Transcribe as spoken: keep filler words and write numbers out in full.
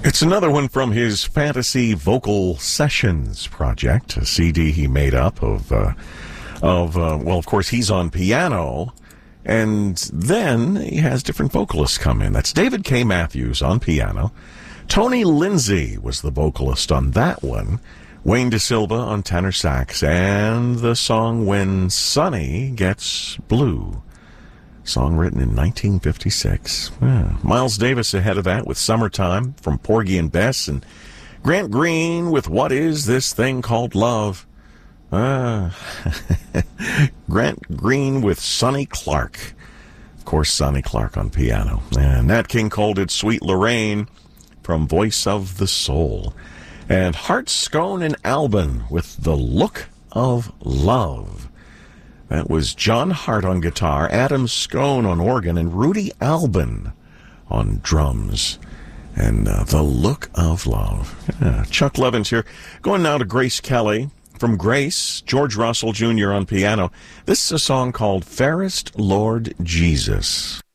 It's another one from his Fantasy Vocal Sessions project, a C D he made up of, uh, of uh, well, of course, he's on piano, and then he has different vocalists come in. That's David K. Matthews on piano. Tony Lindsay was the vocalist on that one. Wayne De Silva on tenor sax, and the song When Sunny Gets Blue. Song written in nineteen fifty-six. Yeah. Miles Davis ahead of that with Summertime from Porgy and Bess, and Grant Green with What Is This Thing Called Love? Uh, Grant Green with Sonny Clark. Of course, Sonny Clark on piano. And Nat King Cole did Sweet Lorraine from Voice of the Soul. And Hart, Scone, and Albin with The Look of Love. That was John Hart on guitar, Adam Scone on organ, and Rudy Albin on drums. And uh, The Look of Love. Yeah. Chuck Levins here. Going now to Grace Kelly. From Grace, George Russell Junior on piano. This is a song called Fairest Lord Jesus.